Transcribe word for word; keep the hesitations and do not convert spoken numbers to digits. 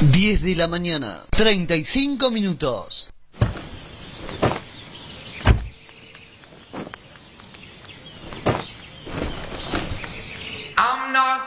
diez de la mañana, treinta y cinco minutos. I'm not